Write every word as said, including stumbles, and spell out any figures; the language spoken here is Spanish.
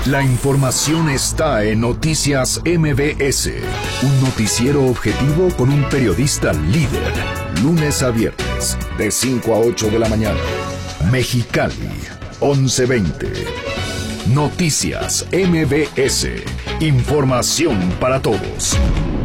La información está en Noticias M B S, un noticiero objetivo con un periodista líder, lunes a viernes, de cinco a ocho de la mañana. Mexicali, once veinte. Noticias M B S, información para todos.